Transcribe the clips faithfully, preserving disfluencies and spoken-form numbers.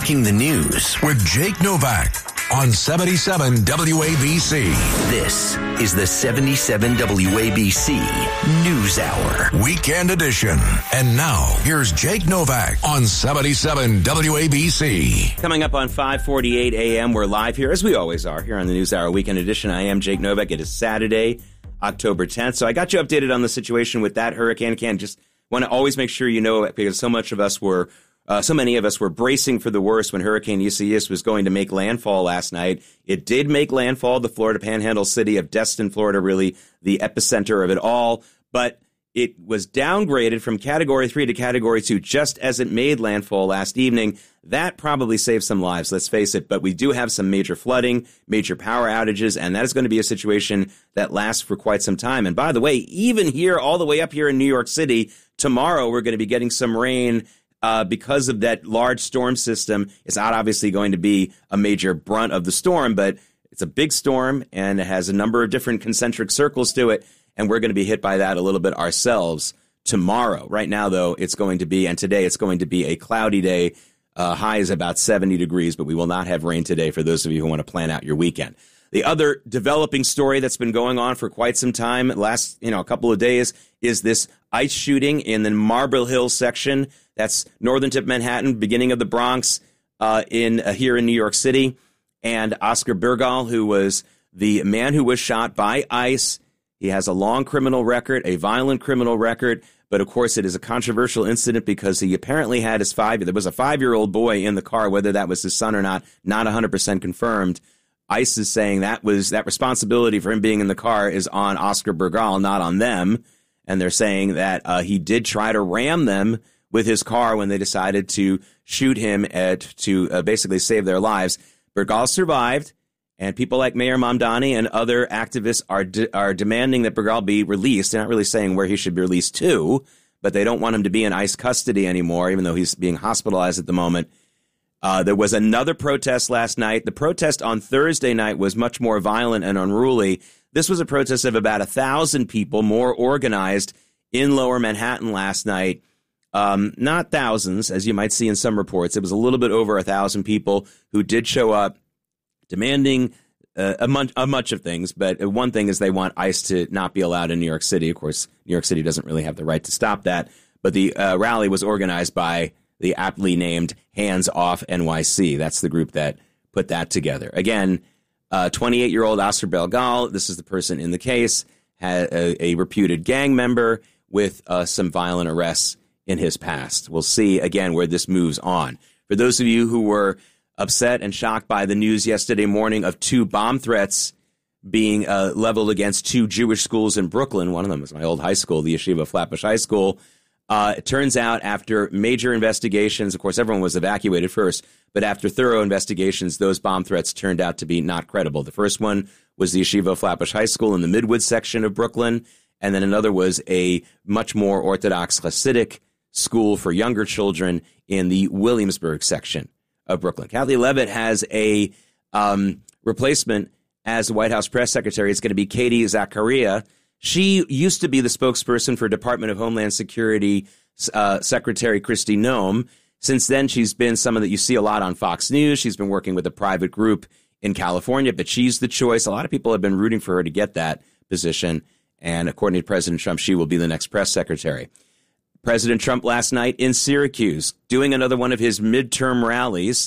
Talking the News with Jake Novak on seventy-seven W A B C. This is the seventy-seven W A B C News Hour. Weekend edition. And now, here's Jake Novak on seventy-seven W A B C. Coming up on five forty-eight a.m., we're live here, as we always are, here on the News Hour Weekend edition. I am Jake Novak. It is Saturday, October tenth. So I got you updated on the situation with that hurricane. Again, just want to always make sure you know, because so much of us were Uh, so many of us were bracing for the worst when Hurricane Isaias was going to make landfall last night. It did make landfall, the Florida Panhandle city of Destin, Florida, really the epicenter of it all. But it was downgraded from Category three to Category two just as it made landfall last evening. That probably saved some lives, let's face it. But we do have some major flooding, major power outages, and that is going to be a situation that lasts for quite some time. And by the way, even here, all the way up here in New York City, tomorrow we're going to be getting some rain Uh, because of that large storm system. It's not obviously going to be a major brunt of the storm, but it's a big storm and it has a number of different concentric circles to it, and we're going to be hit by that a little bit ourselves tomorrow. Right now, though, it's going to be, and today it's going to be a cloudy day. Uh, high is about seventy degrees, but we will not have rain today for those of you who want to plan out your weekend. The other developing story that's been going on for quite some time, last, you know, a couple of days, is this ice shooting in the Marble Hill section. That's northern tip Manhattan, beginning of the Bronx, uh, in uh, here in New York City. And Oscar Bergal, who was the man who was shot by ICE, he has a long criminal record, a violent criminal record. But, of course, it is a controversial incident because he apparently had his five, there was a five-year-old boy in the car, whether that was his son or not, not one hundred percent confirmed. ICE is saying that was that responsibility for him being in the car is on Oscar Bergal, not on them. And they're saying that uh, he did try to ram them with his car when they decided to shoot him at, to uh, basically save their lives. Bergal survived, and people like Mayor Mamdani and other activists are de- are demanding that Bergal be released. They're not really saying where he should be released to, but they don't want him to be in ICE custody anymore, even though he's being hospitalized at the moment. Uh, there was another protest last night. The protest on Thursday night was much more violent and unruly. This was a protest of about a thousand people, more organized, in Lower Manhattan last night. Um, not thousands, as you might see in some reports. It was a little bit over a thousand people who did show up demanding uh, a, much, a much of things. But one thing is they want ICE to not be allowed in New York City. Of course, New York City doesn't really have the right to stop that. But the uh, rally was organized by the aptly named Hands Off N Y C. That's the group that put that together. Again, uh, twenty-eight-year-old Oscar Bergal, this is the person in the case, had a, a reputed gang member with uh, some violent arrests in his past. We'll see, again, where this moves on. For those of you who were upset and shocked by the news yesterday morning of two bomb threats being uh, leveled against two Jewish schools in Brooklyn, one of them was my old high school, the Yeshiva Flatbush High School, uh, it turns out after major investigations, of course, everyone was evacuated first, but after thorough investigations, those bomb threats turned out to be not credible. The first one was the Yeshiva Flatbush High School in the Midwood section of Brooklyn, and then another was a much more Orthodox Hasidic school for younger children in the Williamsburg section of Brooklyn. Kathy Levitt has a um, replacement as the White House press secretary. It's going to be Katie Zachariah. She used to be the spokesperson for Department of Homeland Security uh, Secretary Kristi Noem. Since then, she's been someone that you see a lot on Fox News. She's been working with a private group in California, but she's the choice. A lot of people have been rooting for her to get that position. And according to President Trump, she will be the next press secretary. President Trump last night in Syracuse doing another one of his midterm rallies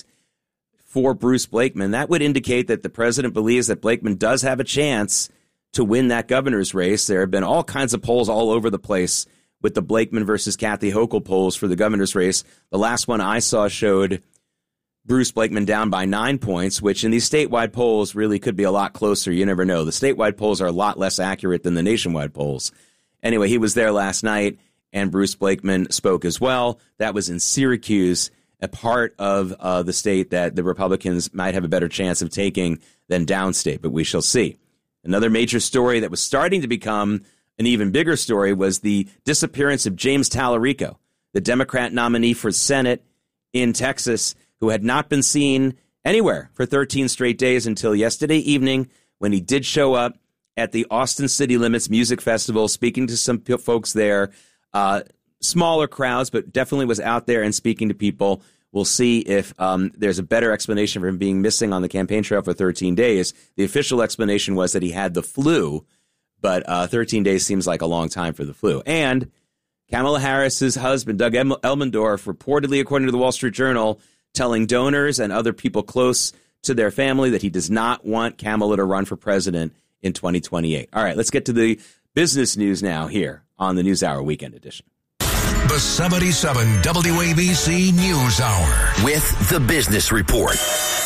for Bruce Blakeman. That would indicate that the president believes that Blakeman does have a chance to win that governor's race. There have been all kinds of polls all over the place with the Blakeman versus Kathy Hochul polls for the governor's race. The last one I saw showed Bruce Blakeman down by nine points, which in these statewide polls really could be a lot closer. You never know. The statewide polls are a lot less accurate than the nationwide polls. Anyway, he was there last night. And Bruce Blakeman spoke as well. That was in Syracuse, a part of uh, the state that the Republicans might have a better chance of taking than downstate, but we shall see. Another major story that was starting to become an even bigger story was the disappearance of James Tallarico, the Democrat nominee for Senate in Texas, who had not been seen anywhere for thirteen straight days until yesterday evening when he did show up at the Austin City Limits Music Festival, speaking to some p- folks there. Uh, smaller crowds, but definitely was out there and speaking to people. We'll see if um, there's a better explanation for him being missing on the campaign trail for thirteen days. The official explanation was that he had the flu, but uh, thirteen days seems like a long time for the flu. And Kamala Harris's husband, Doug Elmendorf, reportedly, according to the Wall Street Journal, telling donors and other people close to their family that he does not want Kamala to run for president in twenty twenty-eight. All right, let's get to the business news now here on the NewsHour Weekend Edition. The seventy-seven W A B C News Hour with the Business Report.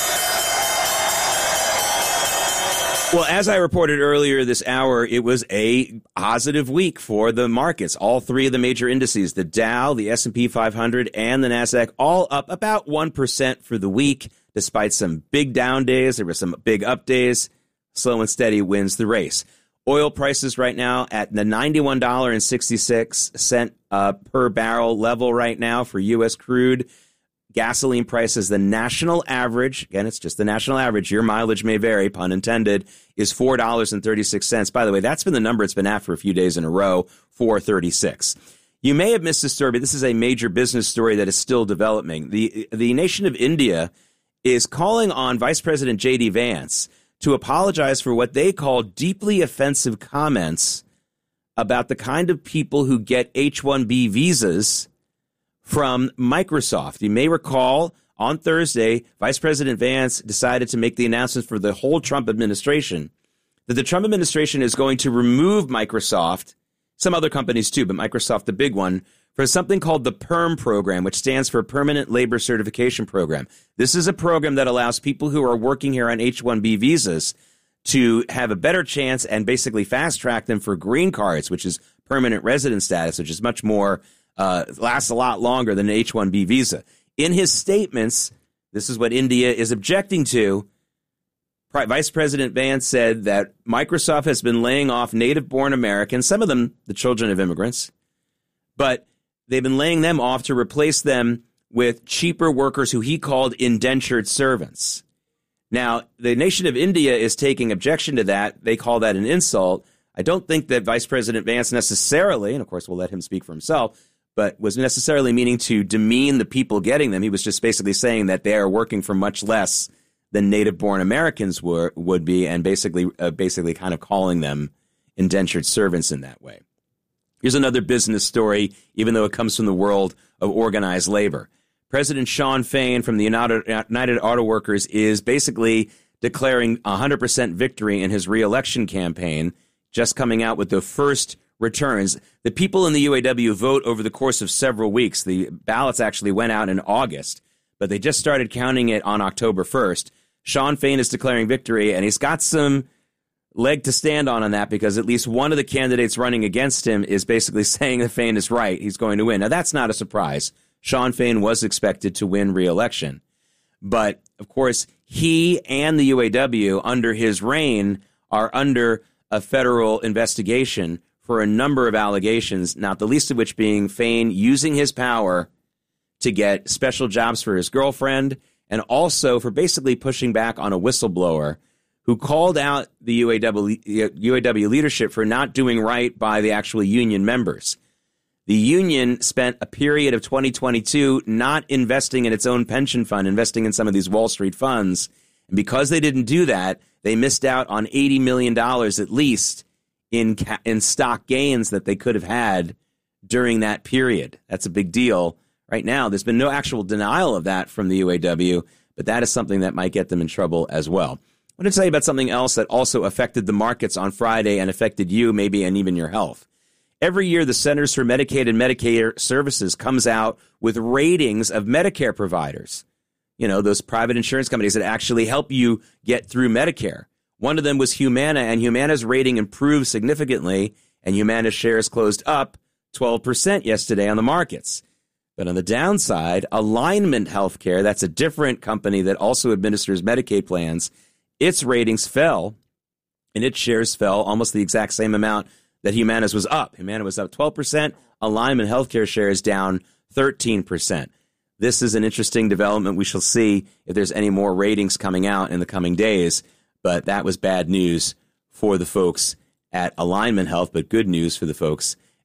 Well, as I reported earlier this hour, it was a positive week for the markets. All three of the major indices, the Dow, the S and P five hundred, and the NASDAQ, all up about one percent for the week, despite some big down days. There were some big up days. Slow and steady wins the race. Oil prices right now at the ninety-one dollars and sixty-six cents uh, per barrel level right now for U S crude. Gasoline prices, the national average, again, it's just the national average, your mileage may vary, pun intended, is four dollars and thirty-six cents. By the way, that's been the number it's been at for a few days in a row, four dollars and thirty-six cents. You may have missed this story, but this is a major business story that is still developing. The, the nation of India is calling on Vice President J D Vance to apologize for what they call deeply offensive comments about the kind of people who get H one B visas from Microsoft. You may recall on Thursday, Vice President Vance decided to make the announcement for the whole Trump administration that the Trump administration is going to remove Microsoft, some other companies too, but Microsoft, the big one, for something called the PERM program, which stands for Permanent Labor Certification Program. This is a program that allows people who are working here on H one B visas to have a better chance and basically fast track them for green cards, which is permanent resident status, which is much more, uh, lasts a lot longer than an H one B visa. In his statements, this is what India is objecting to. Vice President Vance said that Microsoft has been laying off native-born Americans, some of them the children of immigrants, but they've been laying them off to replace them with cheaper workers who he called indentured servants. Now, the nation of India is taking objection to that. They call that an insult. I don't think that Vice President Vance necessarily, and of course we'll let him speak for himself, but was necessarily meaning to demean the people getting them. He was just basically saying that they are working for much less than native-born Americans were, would be, and basically, uh, basically kind of calling them indentured servants in that way. Here's another business story, even though it comes from the world of organized labor. President Shawn Fain from the United Auto Workers is basically declaring one hundred percent victory in his re-election campaign, just coming out with the first returns. The people in the U A W vote over the course of several weeks. The ballots actually went out in August, but they just started counting it on October first. Shawn Fain is declaring victory, and he's got some leg to stand on on that because at least one of the candidates running against him is basically saying that Fain is right. He's going to win. Now, that's not a surprise. Shawn Fain was expected to win re-election. But, of course, he and the U A W under his reign are under a federal investigation for a number of allegations, not the least of which being Fain using his power to get special jobs for his girlfriend and also for basically pushing back on a whistleblower who called out the U A W, U A W leadership for not doing right by the actual union members. The union spent a period of twenty twenty-two not investing in its own pension fund, investing in some of these Wall Street funds. And because they didn't do that, they missed out on eighty million dollars at least in ca- in stock gains that they could have had during that period. That's a big deal. Right now, there's been no actual denial of that from the U A W, but that is something that might get them in trouble as well. I want to tell you about something else that also affected the markets on Friday and affected you, maybe, and even your health. Every year, the Centers for Medicaid and Medicare Services comes out with ratings of Medicare providers. You know, those private insurance companies that actually help you get through Medicare. One of them was Humana, and Humana's rating improved significantly, and Humana's shares closed up twelve percent yesterday on the markets. But on the downside, Alignment Healthcare, that's a different company that also administers Medicaid plans, its ratings fell, and its shares fell almost the exact same amount that Humana's was up. Humana was up twelve percent. Alignment Healthcare shares down thirteen percent. This is an interesting development. We shall see if there's any more ratings coming out in the coming days. But that was bad news for the folks at Alignment Health, but good news for the folks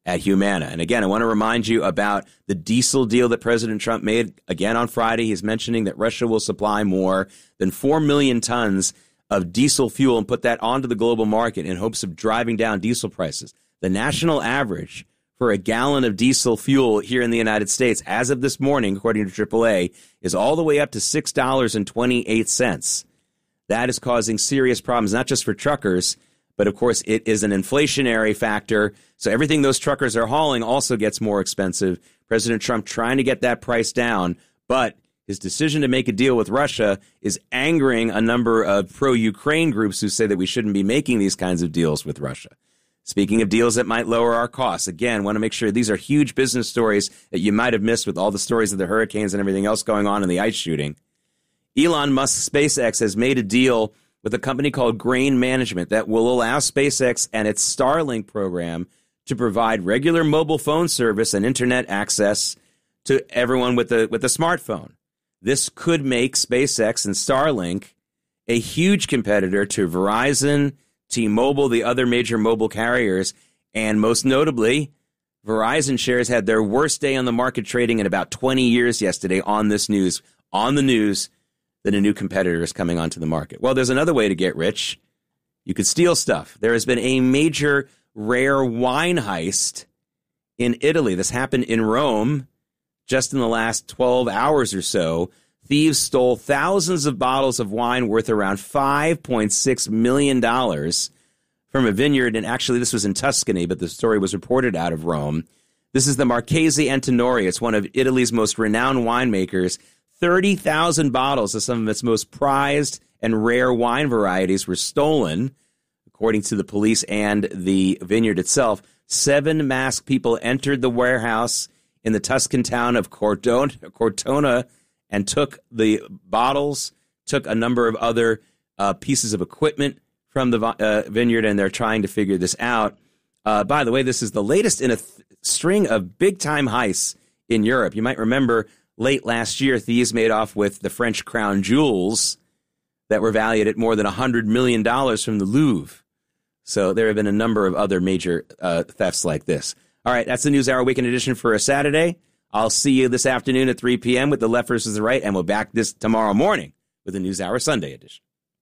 at Humana. And again, I want to remind you about the diesel deal that President Trump made again on Friday. He's mentioning that Russia will supply more than four million tons of diesel fuel and put that onto the global market in hopes of driving down diesel prices. The national average for a gallon of diesel fuel here in the United States, as of this morning, according to triple A, is all the way up to six dollars and twenty-eight cents. That is causing serious problems, not just for truckers, but of course it is an inflationary factor. So everything those truckers are hauling also gets more expensive. President Trump trying to get that price down, but his decision to make a deal with Russia is angering a number of pro-Ukraine groups who say that we shouldn't be making these kinds of deals with Russia. Speaking of deals that might lower our costs, again, want to make sure these are huge business stories that you might have missed with all the stories of the hurricanes and everything else going on in the ice shooting. Elon Musk's SpaceX has made a deal with a company called Grain Management that will allow SpaceX and its Starlink program to provide regular mobile phone service and internet access to everyone with a with a smartphone. This could make SpaceX and Starlink a huge competitor to Verizon, T-Mobile, the other major mobile carriers, and most notably, Verizon shares had their worst day on the market trading in about twenty years yesterday on this news, on the news that a new competitor is coming onto the market. Well, there's another way to get rich. You could steal stuff. There has been a major rare wine heist in Italy. This happened in Rome just in the last twelve hours or so. Thieves stole thousands of bottles of wine worth around five point six million dollars from a vineyard. And actually, this was in Tuscany, but the story was reported out of Rome. This is the Marchesi Antinori. It's one of Italy's most renowned winemakers. thirty thousand bottles of some of its most prized and rare wine varieties were stolen, according to the police and the vineyard itself. Seven masked people entered the warehouse in the Tuscan town of Cortona, Cortona and took the bottles, took a number of other uh, pieces of equipment from the uh, vineyard, and they're trying to figure this out. Uh, by the way, this is the latest in a th- string of big-time heists in Europe. You might remember late last year, thieves made off with the French crown jewels that were valued at more than one hundred million dollars from the Louvre. So there have been a number of other major uh, thefts like this. All right, that's the NewsHour Weekend Edition for a Saturday. I'll see you this afternoon at three p.m. with the Left versus the Right, and we'll back this tomorrow morning with the NewsHour Sunday edition.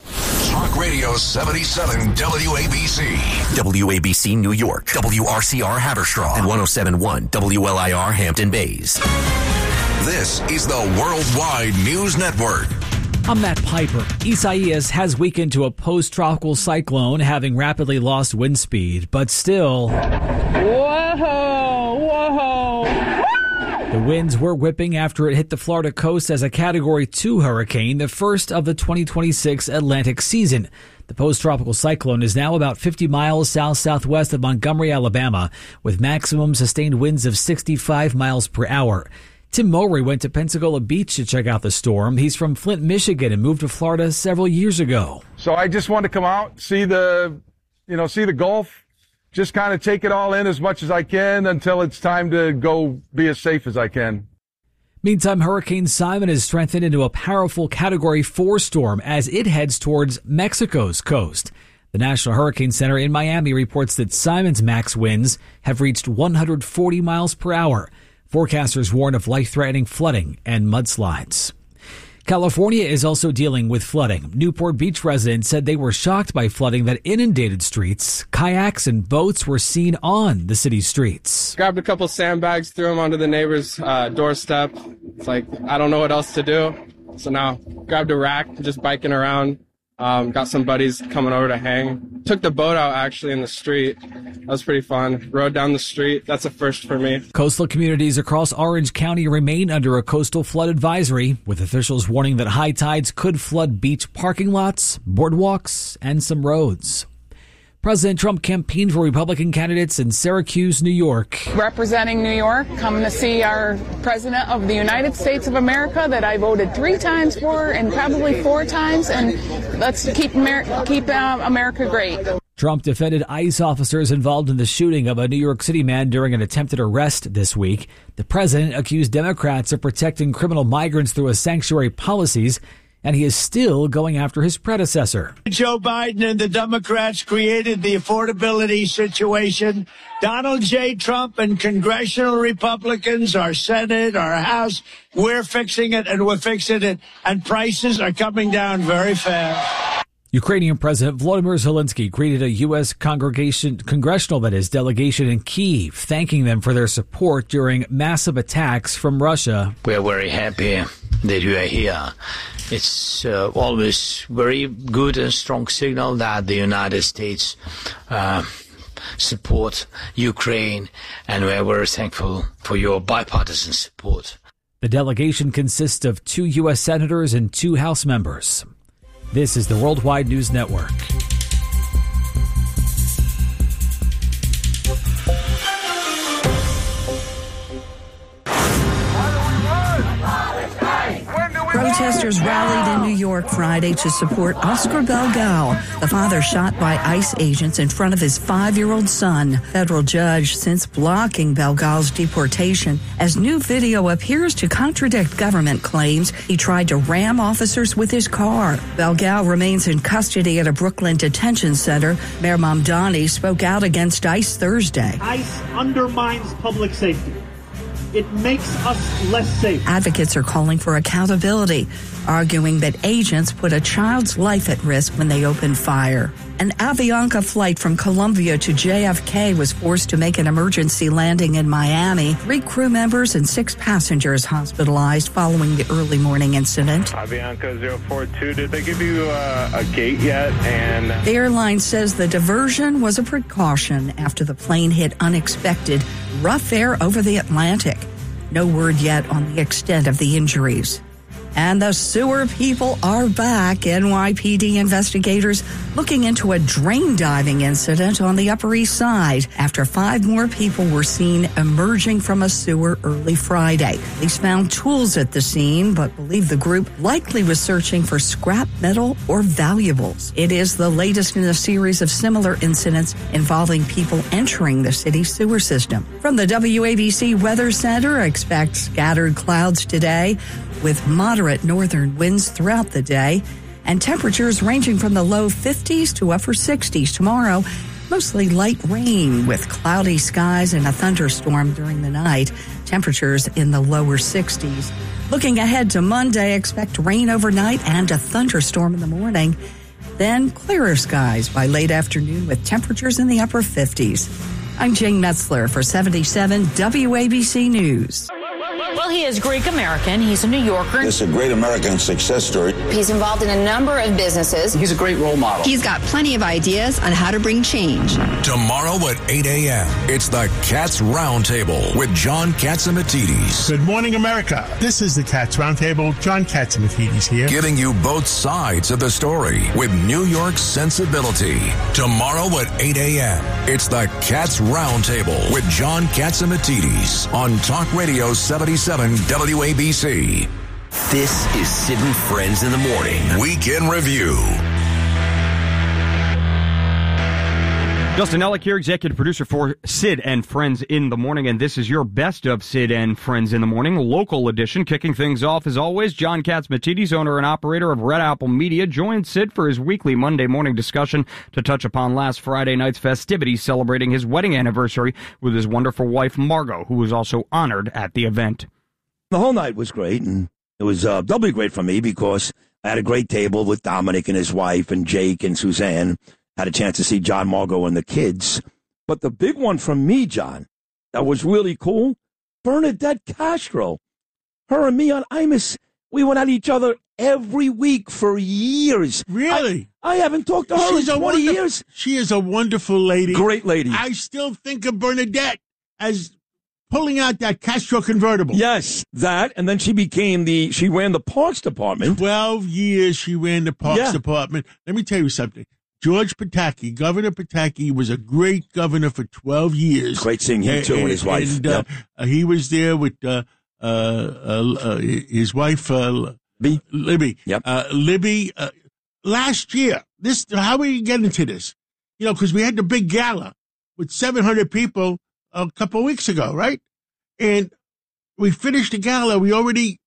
Talk Radio seventy-seven W A B C. W A B C New York, W R C R Haverstraw, and one oh seven point one W L I R Hampton Bays. This is the Worldwide News Network. I'm Matt Piper. Isaias has weakened to a post-tropical cyclone, having rapidly lost wind speed, but still... Whoa! Whoa! The winds were whipping after it hit the Florida coast as a Category two hurricane, the first of the twenty twenty-six Atlantic season. The post-tropical cyclone is now about fifty miles south-southwest of Montgomery, Alabama, with maximum sustained winds of sixty-five miles per hour. Tim Mowry went to Pensacola Beach to check out the storm. He's from Flint, Michigan, and moved to Florida several years ago. So I just wanted to come out, see the, you know, see the Gulf, just kind of take it all in as much as I can until it's time to go be as safe as I can. Meantime, Hurricane Simon has strengthened into a powerful Category four storm as it heads towards Mexico's coast. The National Hurricane Center in Miami reports that Simon's max winds have reached one hundred forty miles per hour. Forecasters warn of life-threatening flooding and mudslides. California is also dealing with flooding. Newport Beach residents said they were shocked by flooding that inundated streets. Kayaks and boats were seen on the city's streets. Grabbed a couple sandbags, threw them onto the neighbor's uh, doorstep. It's like, I don't know what else to do. So now, grabbed a rack, just biking around. Um, got some buddies coming over to hang. Took the boat out, actually, in the street. That was pretty fun. Rode down the street. That's a first for me. Coastal communities across Orange County remain under a coastal flood advisory, with officials warning that high tides could flood beach parking lots, boardwalks, and some roads. President Trump campaigned for Republican candidates in Syracuse, New York. Representing New York, coming to see our President of the United States of America that I voted three times for and probably four times, and let's keep, Amer- keep uh, America great. Trump defended ICE officers involved in the shooting of a New York City man during an attempted arrest this week. The president accused Democrats of protecting criminal migrants through a sanctuary policies and he is still going after his predecessor. Joe Biden and the Democrats created the affordability situation. Donald J. Trump and congressional Republicans, our Senate, our House, we're fixing it and we're fixing it. And prices are coming down very fast. Ukrainian President Volodymyr Zelensky greeted a U S congregation, congressional that is, delegation in Kyiv, thanking them for their support during massive attacks from Russia. We are very happy that you are here. It's uh, always very good and strong signal that the United States uh, support Ukraine, and we are very thankful for your bipartisan support. The delegation consists of two U S senators and two House members. This is the Worldwide News Network. Protesters rallied in New York Friday to support Oscar Belgal, the father shot by ICE agents in front of his five-year-old son. Federal judge since blocking Belgal's deportation as new video appears to contradict government claims he tried to ram officers with his car. Belgal remains in custody at a Brooklyn detention center. Mayor Mamdani spoke out against ICE Thursday. ICE undermines public safety. It makes us less safe. Advocates are calling for accountability, arguing that agents put a child's life at risk when they opened fire. An Avianca flight from Colombia to J F K was forced to make an emergency landing in Miami. Three crew members and six passengers hospitalized following the early morning incident. Avianca zero four two, did they give you uh, a gate yet? And the airline says the diversion was a precaution after the plane hit unexpected rough air over the Atlantic. No word yet on the extent of the injuries. And the sewer people are back. N Y P D investigators looking into a drain diving incident on the Upper East Side after five more people were seen emerging from a sewer early Friday. Police found tools at the scene, but believe the group likely was searching for scrap metal or valuables. It is the latest in a series of similar incidents involving people entering the city's sewer system. From the W A B C Weather Center, expect scattered clouds today with moderate northern winds throughout the day and temperatures ranging from the low fifties to upper sixties. Tomorrow, mostly light rain with cloudy skies and a thunderstorm during the night. Temperatures in the lower sixties. Looking ahead to Monday, expect rain overnight and a thunderstorm in the morning. Then clearer skies by late afternoon with temperatures in the upper fifties. I'm Jane Metzler for seventy-seven W A B C News. Well, he is Greek American. He's a New Yorker. It's a great American success story. He's involved in a number of businesses. He's a great role model. He's got plenty of ideas on how to bring change. Tomorrow at eight a.m., it's the Cats Roundtable with John Catsimatidis. Good morning, America. This is the Cats Roundtable. John Catsimatidis here. Giving you both sides of the story with New York sensibility. Tomorrow at eight a.m., it's the Cats Roundtable with John Catsimatidis on Talk Radio seventy-seven W A B C. This is Sid and Friends in the Morning. Weekend Review. Justin Ellick here, executive producer for Sid and Friends in the Morning, and this is your best of Sid and Friends in the Morning, local edition. Kicking things off, as always, John Catsimatidis, owner and operator of Red Apple Media, joins Sid for his weekly Monday morning discussion to touch upon last Friday night's festivities celebrating his wedding anniversary with his wonderful wife, Margot, who was also honored at the event. The whole night was great, and it was uh, doubly great for me because I had a great table with Dominic and his wife and Jake and Suzanne. Had a chance to see John, Margot, and the kids. But the big one from me, John, that was really cool, Bernadette Castro. Her and me on Imus, we went at each other every week for years. Really? I, I haven't talked to her She's in twenty wonderful, years. She is a wonderful lady. Great lady. I still think of Bernadette as pulling out that Castro convertible. Yes, that, and then she became the, she ran the Parks Department. Twelve years she ran the Parks Yeah. Department. Let me tell you something. George Pataki, Governor Pataki, was a great governor for twelve years. Great seeing him, too, and, and his wife. And, uh, Yep. uh, he was there with uh, uh, uh, uh, his wife, uh, Libby. Libby. Yep. Uh, Libby, uh, last year, this, how are we getting into this? You know, because we had the big gala with seven hundred people a couple of weeks ago, right? And we finished the gala. We already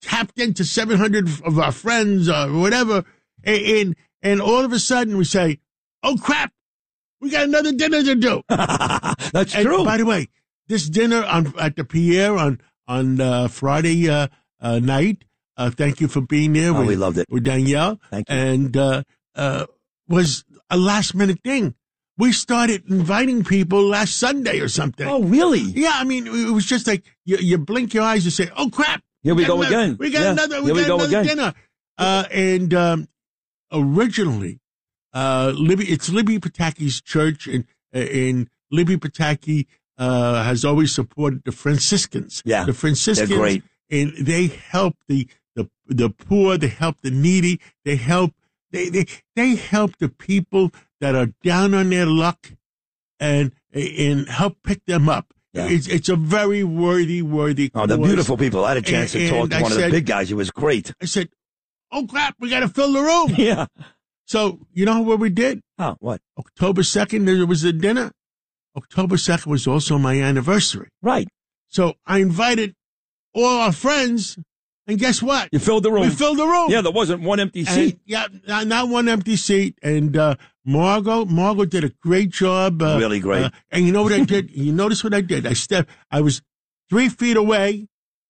tapped into seven hundred of our friends or whatever, and, and, and all of a sudden we say, oh, crap, we got another dinner to do. That's and true. By the way, this dinner on at the Pierre on, on uh, Friday uh, uh, night, uh, thank you for being there. Oh, with, we loved it. With Danielle. Thank you. And uh, uh, was a last-minute thing. We started inviting people last Sunday or something. Oh, really? Yeah, I mean, it was just like you, you blink your eyes and say, oh, crap. Here we, we go another, again. We got yeah. another, we Here got we go another again. dinner. Uh, and um, originally, uh, Libby, it's Libby Pataki's church, and, and Libby Pataki uh, has always supported the Franciscans. Yeah, the Franciscans. They're great. And they help the, the, the poor, they help the needy, they help, they, they, they help the people that are down on their luck and, and help pick them up. Yeah. It's, it's a very worthy, worthy Oh, they're cause. beautiful people. I had a chance and, to talk to I one said, of the big guys. It was great. I said, oh, crap, we got to fill the room. Yeah. So, you know what we did? Oh, what? October second, there was a dinner. October second was also my anniversary. Right. So I invited all our friends, and guess what? You filled the room. We filled the room. Yeah, there wasn't one empty seat. And, yeah, not, not one empty seat. And uh, Margot, Margot did a great job. Uh, really great. Uh, and you know what I did? You notice what I did? I stepped. I was three feet away.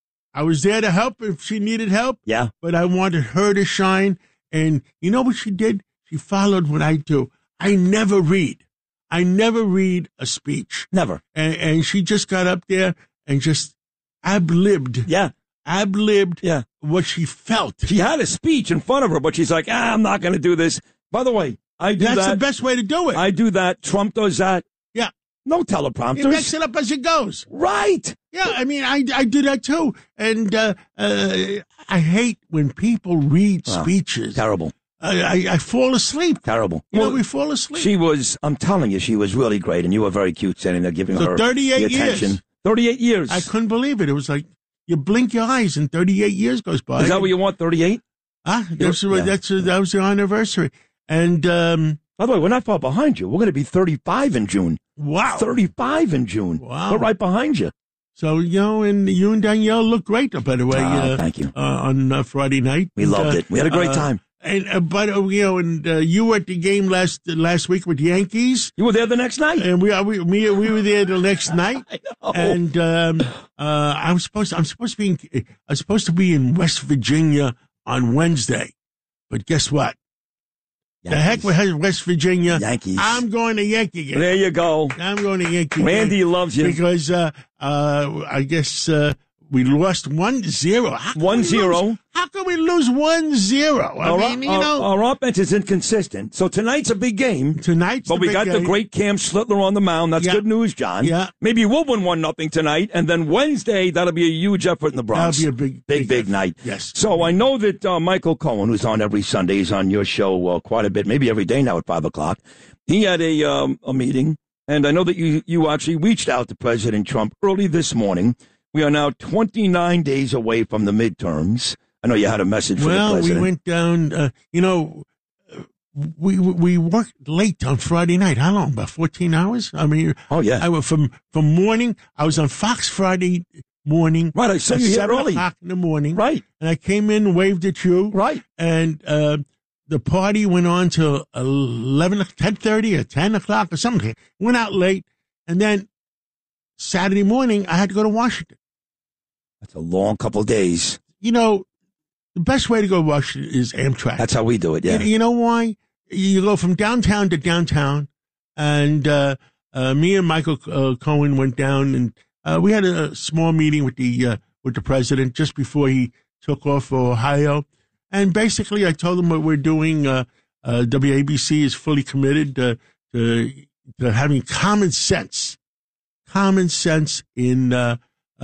I was there to help if she needed help. Yeah. But I wanted her to shine. And you know what she did? She followed what I do. I never read. I never read a speech. Never. And, and she just got up there and just ad-libbed. Yeah. Ad-libbed yeah. what she felt. She had a speech in front of her, but she's like, ah, I'm not going to do this. By the way, I do That's that. the best way to do it. I do that. Trump does that. Yeah. No teleprompters. He makes it up as it goes. Right. Yeah, I mean, I, I do that too. And uh, uh, I hate when people read Oh, speeches. Terrible. I, I, I fall asleep. Terrible. You well, know, we fall asleep. She was, I'm telling you, she was really great, and you were very cute standing there giving So her thirty-eight the attention. years. thirty-eight years. I couldn't believe it. It was like you blink your eyes and thirty-eight years goes by. Is that what you want, thirty-eight? Ah, that's, Yeah. that's, uh, that was the anniversary. And, um, by the way, we're not far behind you. We're going to be thirty-five in June. Wow. thirty-five in June. Wow. We're right behind you. So, you know, and you and Danielle look great, by the way. Oh, uh, thank you. Uh, on uh, Friday night. We And, loved uh, it. We had a great uh, time. And, uh, but, uh, you know, and uh, you were at the game last uh, last week with the Yankees. You were there the next night. And we, uh, we, me, we were there the next night. I know. And um, uh, I was supposed, I'm supposed to be, in, I was supposed to be in West Virginia on Wednesday. But guess what? Yankees. The heck with West Virginia. Yankees. I'm going to Yankee game. There you go. I'm going to Yankee Randy game. loves you. Because uh, uh, I guess uh, we lost one zero. One zero. How can we lose one zero? I Our, mean, you our, know. our offense is inconsistent. So tonight's a big game. Tonight's But the we big got game. the great Cam Slitler on the mound. That's Yeah. good news, John. Yeah. Maybe we'll win one nothing tonight, and then Wednesday that'll be a huge effort in the Bronx. That'll be a big, big, big, big night. Yes. So I know that uh, Michael Cohen, who's on every Sunday, is on your show uh, quite a bit, maybe every day now at five o'clock. He had a um, a meeting, and I know that you you actually reached out to President Trump early this morning. We are now twenty-nine days away from the midterms. I know you had a message for Well, the we president. went down, uh, you know, uh, we we worked late on Friday night. How long? About fourteen hours? I mean, oh, yeah. I went from, from morning. I was on Fox Friday morning. Right, I saw at you here seven early. o'clock in the morning. Right. And I came in, waved at you. Right. And uh, the party went on till eleven, ten thirty or ten o'clock or something. Went out late. And then Saturday morning, I had to go to Washington. That's a long couple of days. You know, the best way to go to Washington is Amtrak. That's how we do it, yeah. You, you know why? You go from downtown to downtown, and uh, uh, me and Michael uh, Cohen went down, and uh, we had a, a small meeting with the uh, with the president just before he took off for Ohio. And basically, I told him what we're doing. Uh, uh, W A B C is fully committed uh, to, to having common sense, common sense in uh,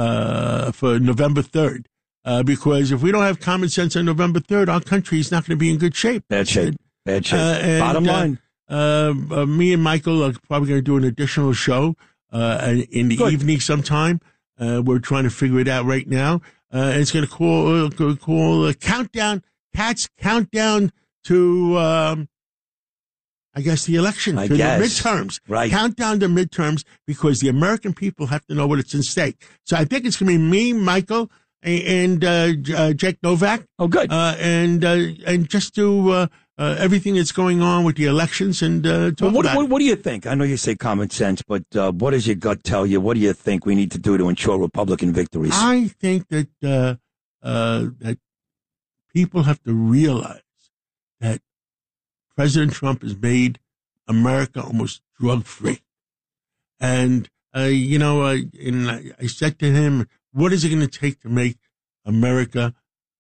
uh, for November third. Uh, because if we don't have common sense on November third, our country is not going to be in good shape. Bad shape. Bad shape. Uh, and, Bottom line. Uh, uh, uh, me and Michael are probably going to do an additional show uh, in the Good. evening sometime. Uh, we're trying to figure it out right now. Uh, and it's going to call uh, call a countdown, Cats countdown to, um, I guess, the election, I to guess. the midterms. Right. Countdown to midterms because the American people have to know what it's in stake. So I think it's going to be me, Michael, and uh, uh, Jake Novak. Oh, good. Uh, and uh, and just do uh, uh, everything that's going on with the elections and uh, talk well, what, about what, it. what do you think? I know you say common sense, but uh, what does your gut tell you? What do you think we need to do to ensure Republican victories? I think that uh, uh, that people have to realize that President Trump has made America almost drug-free. And, uh, you know, uh, and I, I said to him, what is it going to take to make America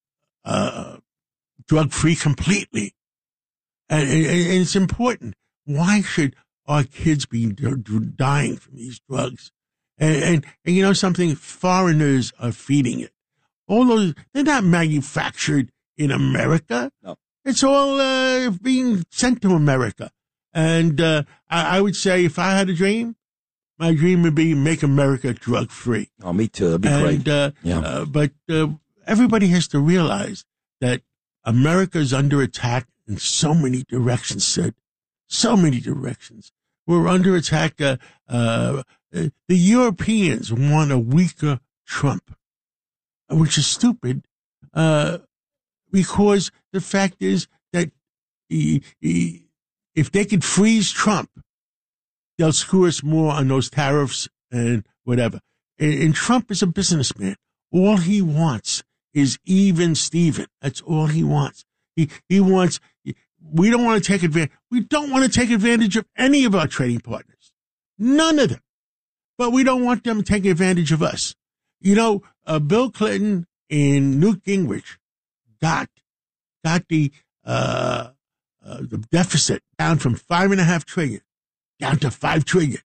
uh, drug-free completely? And, and, and it's important. Why should our kids be d- d- dying from these drugs? And, and, and, you know something? Foreigners are feeding it. All those, they're not manufactured in America. No. It's all uh, being sent to America. And uh, I, I would say if I had a dream, my dream would be make America drug-free. Oh, me too. That'd be and, great. Uh, yeah. uh, but uh, everybody has to realize that America is under attack in so many directions, Sid. So many directions. We're under attack. Uh, uh, the Europeans want a weaker Trump, which is stupid, uh, because the fact is that he, he, if they could freeze Trump, they'll screw us more on those tariffs and whatever. And, and Trump is a businessman. All he wants is even Steven. That's all he wants. He he wants. We don't want to take advantage. We don't want to take advantage of any of our trading partners. None of them. But we don't want them taking advantage of us. You know, uh, Bill Clinton and Newt Gingrich got got the uh, uh, the deficit down from five and a half trillion down to five trillion.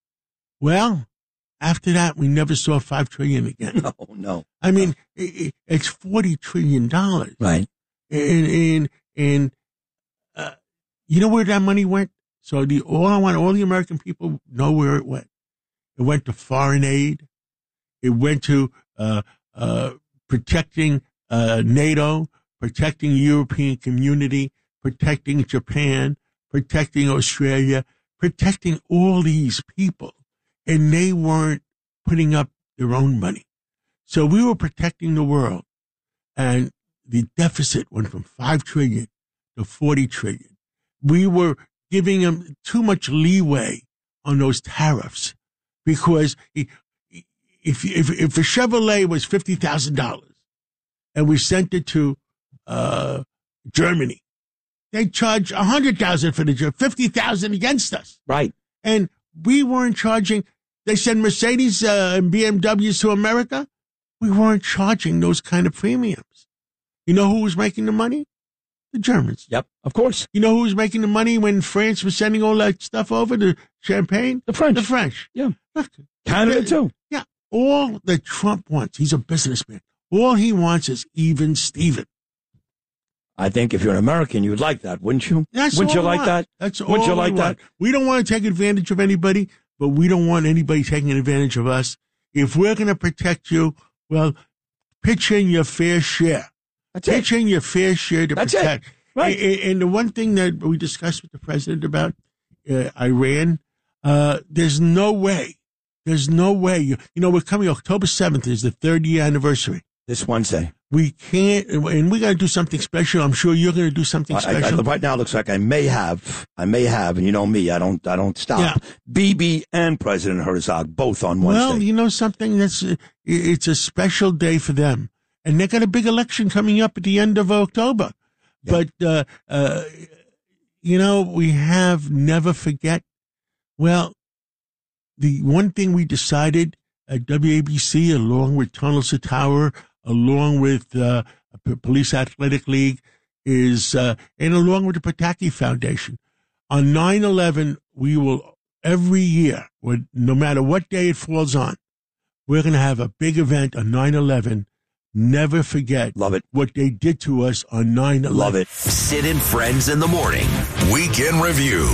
Well, after that, we never saw five trillion again. No, no. I mean, it, it's forty trillion dollars, right? And and and uh, you know where that money went? So the all I want all the American people know where it went. It went to foreign aid. It went to uh, uh, protecting uh, NATO, protecting European community, protecting Japan, protecting Australia, protecting all these people. And they weren't putting up their own money. So we were protecting the world. And the deficit went from five trillion to forty trillion. We were giving them too much leeway on those tariffs. Because if, if, if a Chevrolet was fifty thousand dollars and we sent it to uh, Germany, they'd charge one hundred thousand dollars for the fifty thousand dollars against us. Right. And we weren't charging. They send Mercedes uh, and B M Ws to America. We weren't charging those kind of premiums. You know who was making the money? The Germans. Yep, of course. You know who was making the money when France was sending all that stuff over to Champagne? The French. The French. Yeah. Look, Canada, too. Yeah. All that Trump wants, he's a businessman. All he wants is even Steven. I think if you're an American, you'd like that, wouldn't you? That's wouldn't all you I like want. that? That's all Wouldn't you we like want. that? We don't want to take advantage of anybody, but we don't want anybody taking advantage of us. If we're going to protect you, well, pitch in your fair share. That's pitch it. in your fair share to That's protect. It. Right. And, and the one thing that we discussed with the president about uh, Iran, uh, there's no way, there's no way. You, you know, we're coming October seventh is the third year anniversary. This Wednesday. We can't, and we got to do something special. I'm sure you're going to do something I, special. I, right now, it looks like I may have, I may have, and you know me, I don't, I don't stop. Yeah. Bibi and President Herzog both on Wednesday. Well, you know something, that's it's a special day for them, and they got a big election coming up at the end of October. Yeah. But uh, uh, you know, we have never forget. Well, the one thing we decided at W A B C, along with Tunnel to Tower, along with uh, Police Athletic League, is, uh, and along with the Pataki Foundation, on nine eleven, we will, every year, no matter what day it falls on, we're going to have a big event on nine eleven. Never forget Love it. what they did to us on nine eleven. Love it. Sid and Friends in the morning. Weekend Review.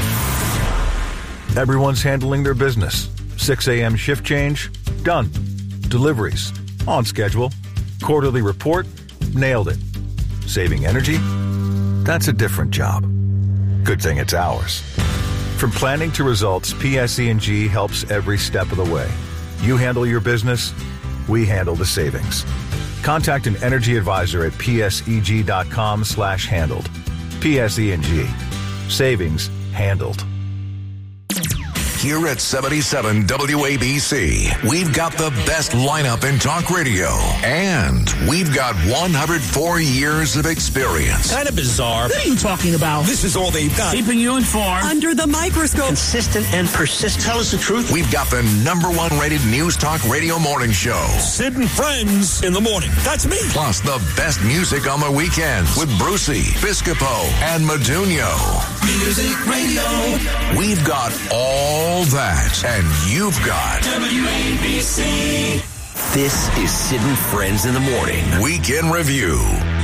Everyone's handling their business. six a.m. shift change? Done. Deliveries? On schedule. Quarterly report? Nailed it. Saving energy? That's a different job. Good thing it's ours. From planning to results, P S E and G helps every step of the way. You handle your business, we handle the savings. Contact an energy advisor at pseg.com slash handled. P S E and G. Savings handled. Here at seventy-seven W A B C, we've got the best lineup in talk radio, and we've got one hundred four years of experience. Kind of bizarre. What are you talking about? This is all they've got. Keeping you informed. Under the microscope. Consistent and persistent. Tell us the truth. We've got the number one rated news talk radio morning show. Sid and Friends in the morning. That's me. Plus the best music on the weekends with Brucey, Piscopo, and Modugno. Music radio. We've got all that, and you've got W A B C. This is Sid and Friends in the morning. Weekend Review.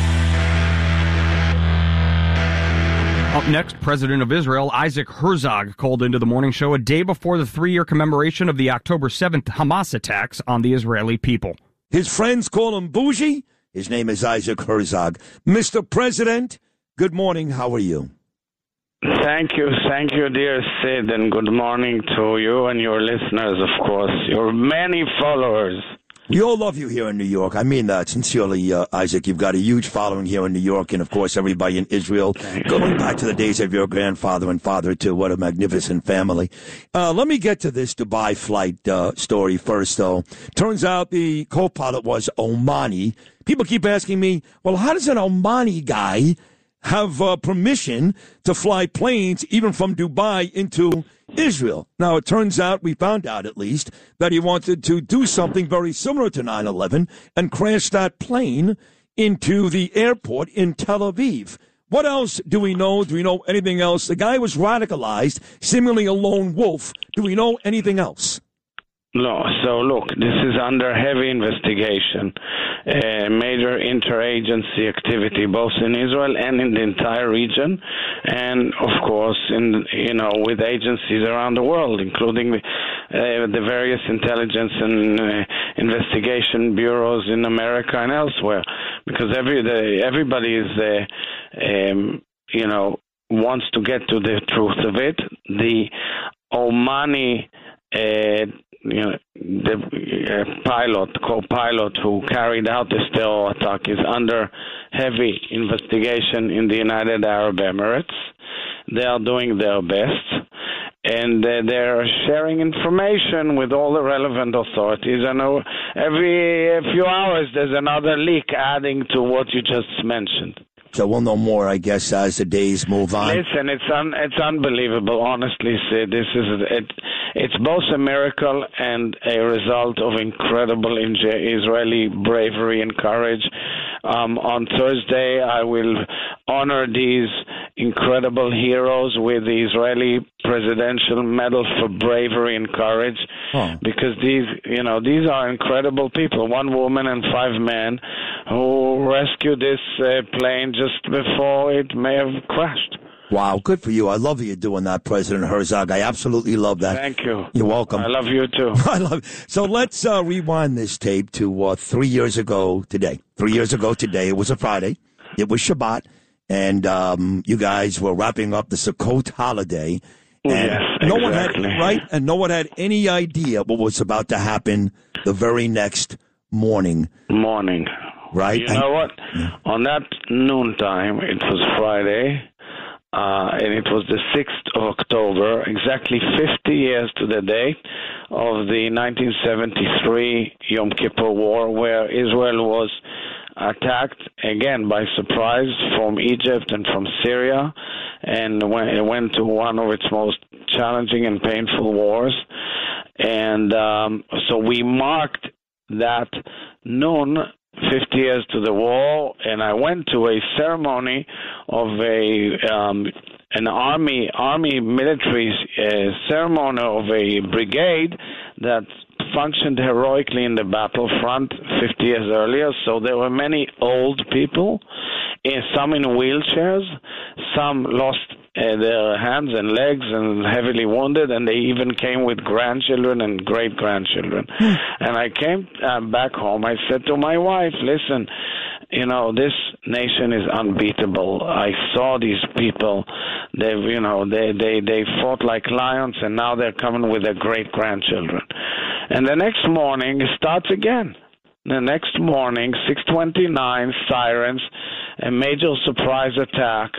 Up next, President of Israel Isaac Herzog called into the morning show a day before the three-year commemoration of the October seventh Hamas attacks on the Israeli people. His friends call him Bougie. His name is Isaac Herzog. Mister President, good morning. How are you? Thank you. Thank you, dear Sid, and good morning to you and your listeners, of course, your many followers. We all love you here in New York. I mean that sincerely, uh, Isaac. You've got a huge following here in New York, and, of course, everybody in Israel, going back to the days of your grandfather and father, too. What a magnificent family. Uh, let me get to this Dubai flight uh, story first, though. Turns out the co-pilot was Omani. People keep asking me, well, how does an Omani guy have uh, permission to fly planes even from Dubai into Israel? Now, it turns out, we found out at least, that he wanted to do something very similar to nine eleven and crash that plane into the airport in Tel Aviv. What else do we know? Do we know anything else? The guy was radicalized, seemingly a lone wolf. Do we know anything else? No. So, look, this is under heavy investigation, uh, major interagency activity, both in Israel and in the entire region, and, of course, in you know, with agencies around the world, including the, uh, the various intelligence and uh, investigation bureaus in America and elsewhere, because every the, everybody is, uh, um, you know, wants to get to the truth of it. The Omani uh, You know, the uh, pilot, co-pilot who carried out this terror attack is under heavy investigation in the United Arab Emirates. They are doing their best, and uh, they're sharing information with all the relevant authorities. I know every few hours there's another leak adding to what you just mentioned. So we'll know more, I guess, as the days move on. Listen, it's un, it's unbelievable, honestly, Sid. This is it. It's both a miracle and a result of incredible Israeli bravery and courage. Um, on Thursday, I will honor these incredible heroes with the Israeli Presidential Medal for Bravery and Courage, oh. because these, you know, these are incredible people. One woman and five men who rescued this uh, plane just before it may have crashed. Wow, good for you. I love that you're doing that, President Herzog. I absolutely love that. Thank you. You're welcome. I love you, too. I love. So let's uh, rewind this tape to uh, three years ago today. Three years ago today. It was a Friday. It was Shabbat. And um, you guys were wrapping up the Sukkot holiday. And yes, no exactly. one had, right? And no one had any idea what was about to happen the very next morning. Morning. Right? You and, know what? Yeah. On that noontime, it was Friday. Uh, and it was the sixth of October, exactly fifty years to the day of the nineteen seventy-three Yom Kippur War, where Israel was attacked, again, by surprise from Egypt and from Syria, and it went to one of its most challenging and painful wars. And um, so we marked that noon, fifty years to the war, and I went to a ceremony of a um, an army army military uh, ceremony of a brigade that functioned heroically in the battlefront fifty years earlier. So there were many old people, uh, some in wheelchairs, some lost Uh, their hands and legs and heavily wounded, and they even came with grandchildren and great-grandchildren. And I came uh, back home. I said to my wife, listen, you know, this nation is unbeatable. I saw these people. They've, you know, they, they, they fought like lions, and now they're coming with their great-grandchildren. And the next morning, it starts again. The next morning, six twenty-nine, sirens, a major surprise attack,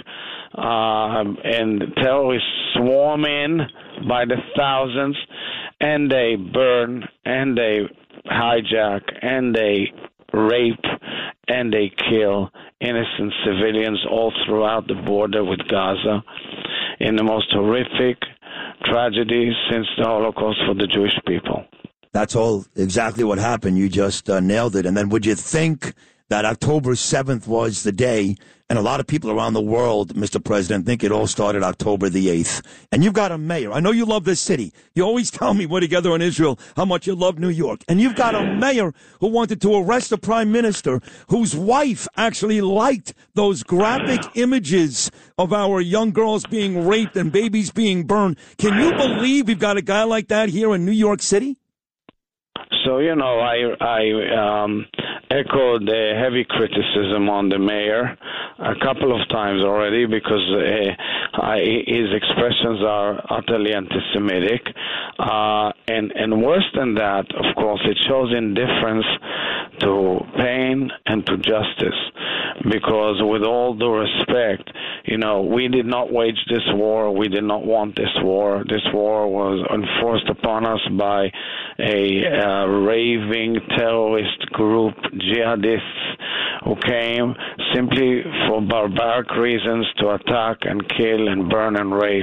uh, and terrorists swarm in by the thousands, and they burn, and they hijack, and they rape, and they kill innocent civilians all throughout the border with Gaza in the most horrific tragedy since the Holocaust for the Jewish people. That's all exactly what happened. You just uh, nailed it. And then would you think that October seventh was the day, and a lot of people around the world, Mister President, think it all started October the eighth. And you've got a mayor. I know you love this city. You always tell me we're together in Israel how much you love New York. And you've got a mayor who wanted to arrest the prime minister, whose wife actually liked those graphic images of our young girls being raped and babies being burned. Can you believe we've got a guy like that here in New York City? So, you know, I, I um, echoed the heavy criticism on the mayor a couple of times already because uh, I, his expressions are utterly anti-Semitic. Uh, and, and worse than that, of course, it shows indifference to pain and to justice. Because with all due respect, you know, we did not wage this war. We did not want this war. This war was enforced upon us by a uh, raving terrorist group, jihadists, who came simply for barbaric reasons to attack and kill and burn and rape.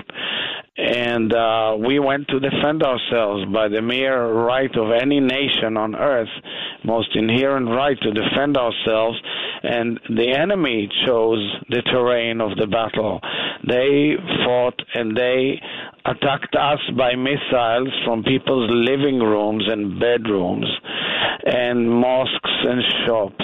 And uh, we went to defend ourselves by the mere right of any nation on earth, most inherent right to defend ourselves. And the enemy chose the terrain of the battle. They fought and they attacked us by missiles from people's living rooms and bedrooms and mosques and shops.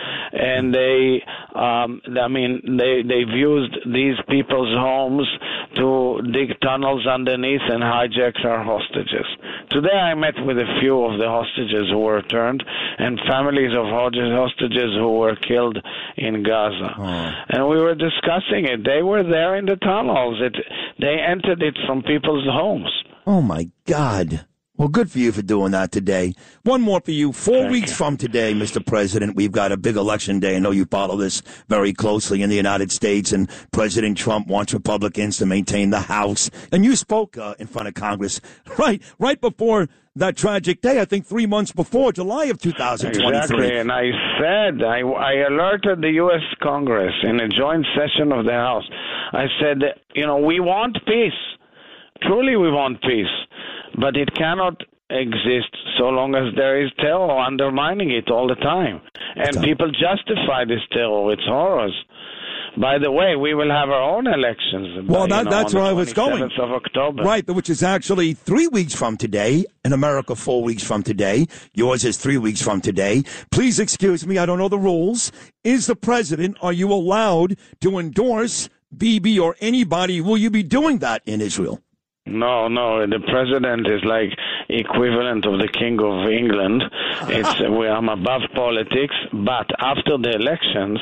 And they, um, I mean, they, they've used these people's homes to dig tunnels underneath and hijack our hostages. Today I met with a few of the hostages who were returned and families of hostages who were killed in Gaza. Oh. And we were discussing it. They were there in the tunnels. It, they entered it from people's homes. Oh, my God. Well, good for you for doing that today. One more for you. Four Thank weeks you. from today, Mister President, we've got a big election day. I know you follow this very closely in the United States, and President Trump wants Republicans to maintain the House. And you spoke uh, in front of Congress right right before that tragic day, I think three months before, July of two thousand twenty-three. Exactly, and I said, I, I alerted the U S Congress in a joint session of the House. I said, you know, we want peace. Truly we want peace. But it cannot exist so long as there is terror undermining it all the time. And people justify this terror. It's horrors. By the way, we will have our own elections. Well, by, that, know, that's where I was going. Of October. Right, which is actually three weeks from today. In America, four weeks from today. Yours is three weeks from today. Please excuse me, I don't know the rules. Is the president, are you allowed to endorse Bibi or anybody? Will you be doing that in Israel? No, no. The president is like equivalent of the King of England. It's where I'm above politics. But after the elections,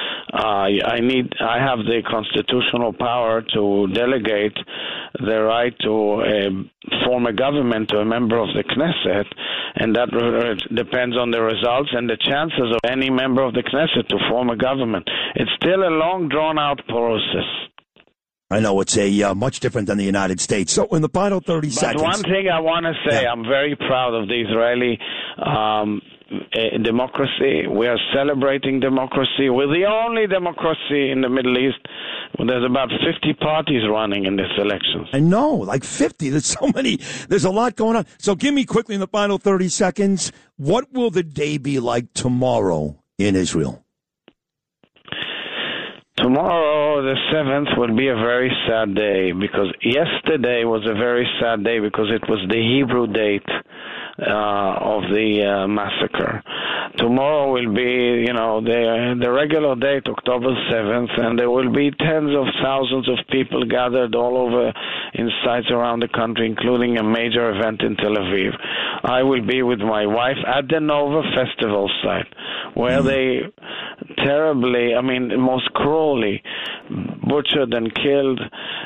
uh, I need. I have the constitutional power to delegate the right to uh, form a government to a member of the Knesset, and that uh, depends on the results and the chances of any member of the Knesset to form a government. It's still a long, drawn-out process. I know it's a uh, much different than the United States. So in the final thirty but seconds. One thing I want to say, yeah. I'm very proud of the Israeli um, uh, democracy. We are celebrating democracy. We're the only democracy in the Middle East. Well, there's about fifty parties running in this election. I know, like fifty. There's so many. There's a lot going on. So give me quickly in the final thirty seconds, what will the day be like tomorrow in Israel? Tomorrow, the seventh, will be a very sad day because yesterday was a very sad day because it was the Hebrew date uh, of the uh, massacre. Tomorrow will be, you know, the the regular date, October seventh, and there will be tens of thousands of people gathered all over in sites around the country, including a major event in Tel Aviv. I will be with my wife at the Nova Festival site, where they terribly, I mean, most cruelly butchered and killed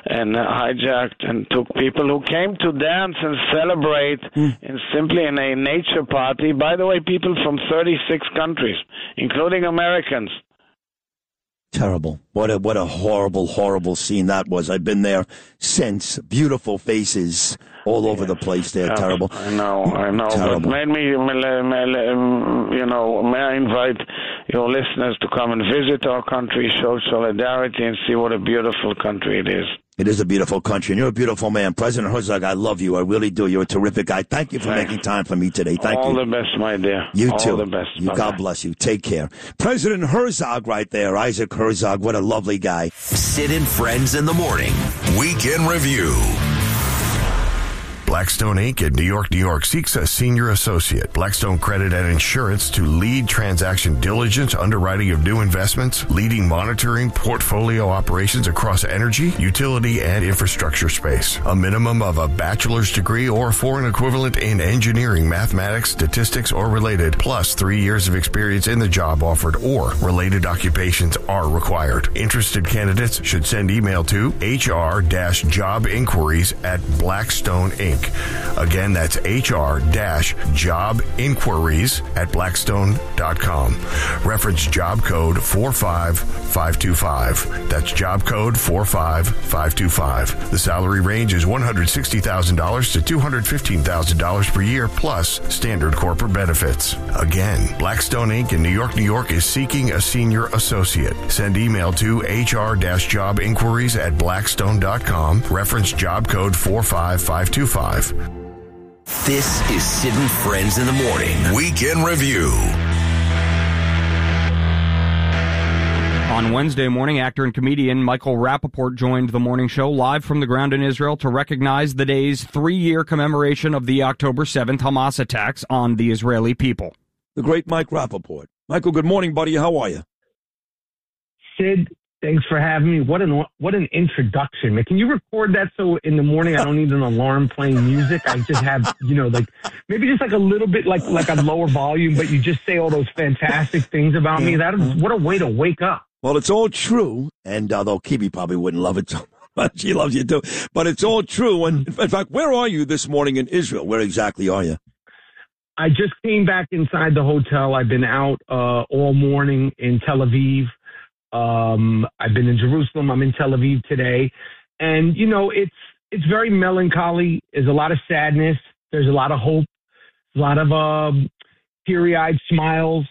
and hijacked and took people who came to dance and celebrate mm. in simply in a nature party. By the way, people from thirty-six countries, including Americans. Terrible. What a what a horrible, horrible scene that was. I've been there since. Beautiful faces all over the place there. Yeah, Terrible. I know, I know. Terrible. But made me, you know, may I invite your listeners to come and visit our country, show solidarity, and see what a beautiful country it is. It is a beautiful country, and you're a beautiful man. President Herzog, I love you. I really do. You're a terrific guy. Thank you for Thanks. making time for me today. Thank All you. All the best, my dear. You All too. All the best. You, God bless you. Take care. President Herzog right there. Isaac Herzog. What a lovely guy. Sid and Friends in the Morning. Weekend Review. Blackstone Incorporated in New York, New York seeks a senior associate. Blackstone Credit and Insurance to lead transaction diligence, underwriting of new investments, leading monitoring portfolio operations across energy, utility, and infrastructure space. A minimum of a bachelor's degree or foreign equivalent in engineering, mathematics, statistics, or related, plus three years of experience in the job offered or related occupations are required. Interested candidates should send email to H R job inquiries at Blackstone Incorporated. Again, that's H R job inquiries at blackstone dot com. Reference job code four five five two five. That's job code four five five two five. The salary range is one hundred sixty thousand dollars to two hundred fifteen thousand dollars per year, plus standard corporate benefits. Again, Blackstone Incorporated in New York, New York is seeking a senior associate. Send email to H R job inquiries at blackstone dot com. Reference job code four five five two five. This is Sid and Friends in the Morning. Weekend Review. On Wednesday morning, actor and comedian Michael Rappaport joined the morning show live from the ground in Israel to recognize the day's three-year commemoration of the October seventh Hamas attacks on the Israeli people. The great Mike Rappaport. Michael, good morning, buddy. How are you? Sid, thanks for having me. What an what an introduction, man. Can you record that so in the morning I don't need an alarm playing music? I just have, you know, like maybe just like a little bit like like a lower volume, but you just say all those fantastic things about me. That is, what a way to wake up. Well, it's all true, and although Kibi probably wouldn't love it so much, she loves you too. But it's all true. And in fact, where are you this morning in Israel? Where exactly are you? I just came back inside the hotel. I've been out uh, all morning in Tel Aviv. Um, I've been in Jerusalem. I'm in Tel Aviv today. And, you know, it's it's very melancholy. There's a lot of sadness. There's a lot of hope, a lot of um, teary-eyed smiles,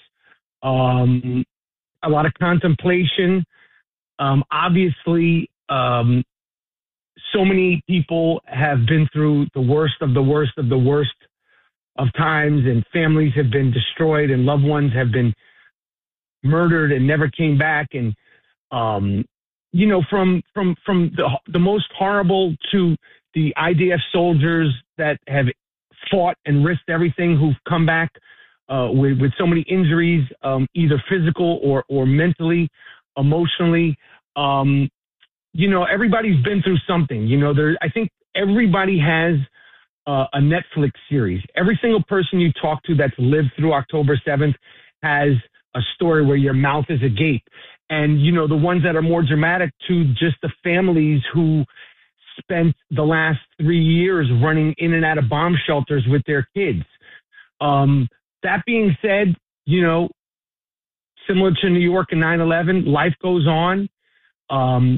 um, a lot of contemplation. Um, obviously, um, so many people have been through the worst of the worst of the worst of times, and families have been destroyed, and loved ones have been murdered and never came back. And, um, you know, from, from, from the, the most horrible to the I D F soldiers that have fought and risked everything, who've come back uh, with, with so many injuries, um, either physical or, or mentally, emotionally. Um, you know, everybody's been through something. You know, there, I think everybody has uh, a Netflix series. Every single person you talk to that's lived through October seventh has a story where your mouth is agape. And, you know, the ones that are more dramatic to just the families who spent the last three years running in and out of bomb shelters with their kids. Um, that being said, you know, similar to New York and nine eleven, life goes on. Um,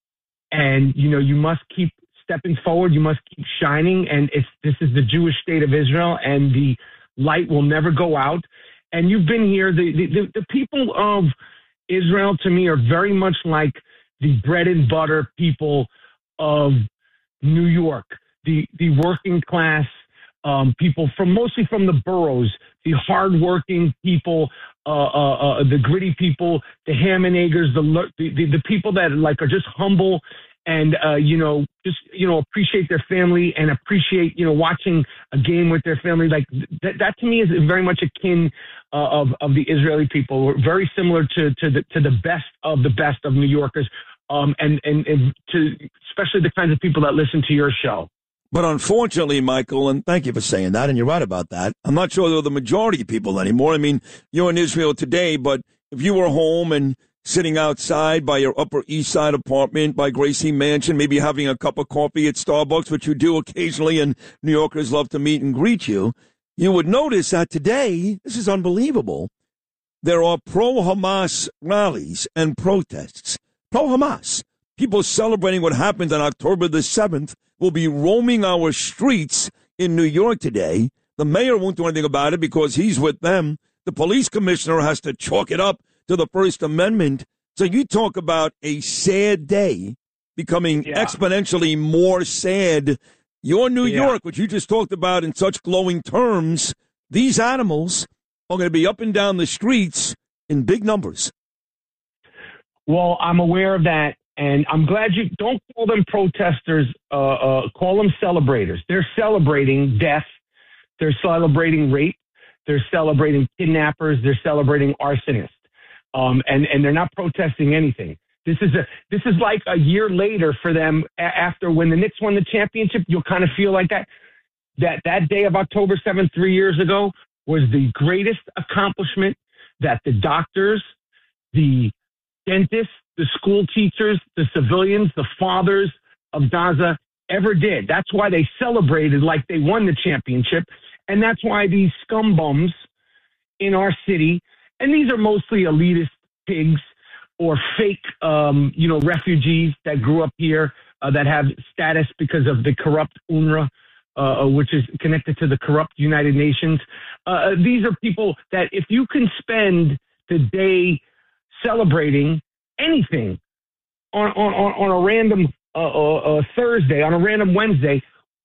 and, you know, you must keep stepping forward. You must keep shining. And it's, this is the Jewish state of Israel, and the light will never go out. And you've been here. The, the, the people of Israel, to me, are very much like the bread and butter people of New York, the, the working class um, people from mostly from the boroughs, the hardworking people, uh, uh, uh, the gritty people, the ham and eggers, the, the, the, the people that like are just humble and, uh, you know, just, you know, appreciate their family and appreciate, you know, watching a game with their family. Like that, that to me is very much akin uh, of, of the Israeli people. We're very similar to, to the, to the best of the best of New Yorkers. Um, and, and, and to especially the kinds of people that listen to your show. But unfortunately, Michael, and thank you for saying that, and you're right about that, I'm not sure they're the majority of people anymore. I mean, you're in Israel today, but if you were home and sitting outside by your Upper East Side apartment, by Gracie Mansion, maybe having a cup of coffee at Starbucks, which you do occasionally, and New Yorkers love to meet and greet you, you would notice that today, this is unbelievable, there are pro-Hamas rallies and protests. Pro-Hamas. People celebrating what happened on October the seventh will be roaming our streets in New York today. The mayor won't do anything about it because he's with them. The police commissioner has to chalk it up to the First Amendment. So you talk about a sad day becoming yeah. exponentially more sad. Your New yeah. York, which you just talked about in such glowing terms, these animals are going to be up and down the streets in big numbers. Well, I'm aware of that, and I'm glad you don't call them protesters, uh, uh, call them celebrators. They're celebrating death. They're celebrating rape. They're celebrating kidnappers. They're celebrating arsonists. Um, and, and they're not protesting anything. This is a this is like a year later for them a- after when the Knicks won the championship. You'll kind of feel like that. That that day of October seventh, three years ago, was the greatest accomplishment that the doctors, the dentists, the school teachers, the civilians, the fathers of Gaza ever did. That's why they celebrated like they won the championship. And that's why these scumbums in our city, and these are mostly elitist pigs or fake, um, you know, refugees that grew up here uh, that have status because of the corrupt UNRWA, uh, which is connected to the corrupt United Nations. Uh, these are people that if you can spend the day celebrating anything on, on, on a random uh, uh, uh, Thursday, on a random Wednesday,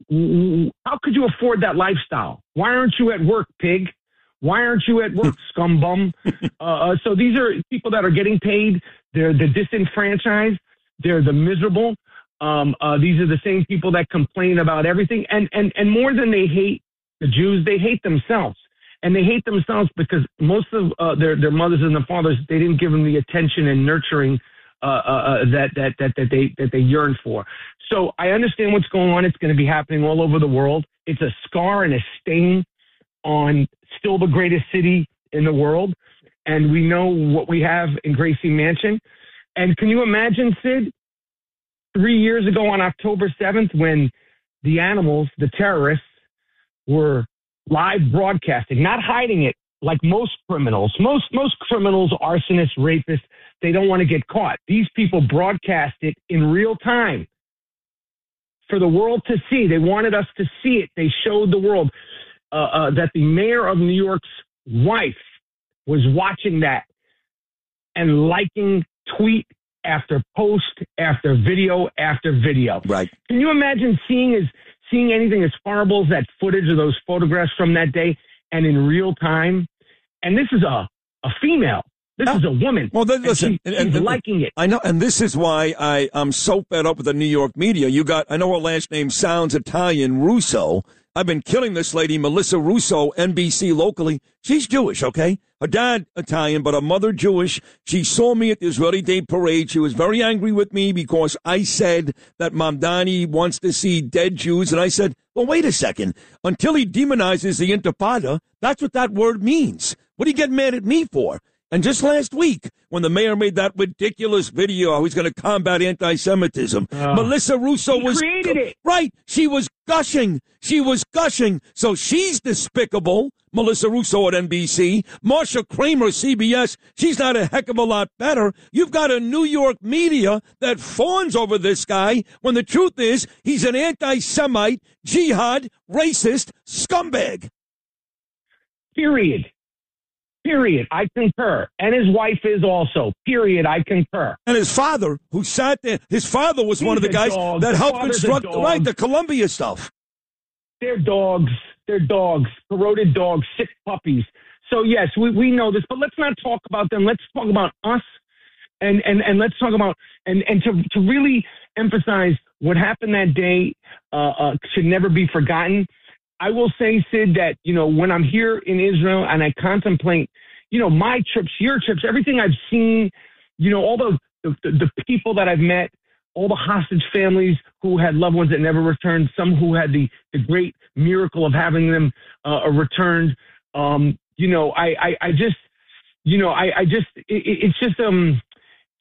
how could you afford that lifestyle? Why aren't you at work, pig? Why aren't you at work, scumbum? uh, so these are people that are getting paid. They're the disenfranchised. They're the miserable. Um, uh, these are the same people that complain about everything. And, and, and more than they hate the Jews, they hate themselves. And they hate themselves because most of uh, their, their mothers and their fathers, they didn't give them the attention and nurturing uh, uh, that, that, that, that, they, that they yearn for. So I understand what's going on. It's going to be happening all over the world. It's a scar and a stain on still the greatest city in the world. And we know what we have in Gracie Mansion. And can you imagine, Sid, three years ago on October seventh, when the animals, the terrorists, were live broadcasting, not hiding it like most criminals. Most, most criminals, arsonists, rapists, they don't want to get caught. These people broadcast it in real time for the world to see. They wanted us to see it. They showed the world uh, uh, that the mayor of New York's wife was watching that and liking tweet after post after video after video. Right. Can you imagine seeing as seeing anything as horrible as that footage of those photographs from that day and in real time? And this is a, a female. This is a woman. Well, then, listen, she, and, she's and, liking it. I know, and this is why I, I'm so fed up with the New York media. You got, I know her last name sounds Italian, Russo. I've been killing this lady, Melissa Russo, N B C locally. She's Jewish, okay? Her dad Italian, but her mother Jewish. She saw me at the Israeli Day Parade. She was very angry with me because I said that Mamdani wants to see dead Jews. And I said, well, wait a second. Until he demonizes the Intifada, that's what that word means. What do you get mad at me for? And just last week, when the mayor made that ridiculous video how he's going to combat anti-Semitism, uh, Melissa Russo was created it. Right. She was gushing. She was gushing. So she's despicable. Melissa Russo at N B C. Marsha Kramer, C B S. She's not a heck of a lot better. You've got a New York media that fawns over this guy when the truth is he's an anti-Semite, jihad, racist scumbag. Period. Period. I concur. And his wife is also. Period. I concur. And his father, who sat there, his father was He's one of the guys dog. that The helped father's construct a dog. right, the Columbia stuff. They're dogs. They're dogs. Corroded dogs. Sick puppies. So, yes, we, we know this. But let's not talk about them. Let's talk about us. And, and, and let's talk about, and, and to, to really emphasize what happened that day uh, uh, should never be forgotten. I will say, Sid, that, you know, when I'm here in Israel and I contemplate, you know, my trips, your trips, everything I've seen, you know, all the, the, the people that I've met, all the hostage families who had loved ones that never returned, some who had the, the great miracle of having them uh, returned. Um, you know, I, I, I just, you know, I, I just, it, it's just, um,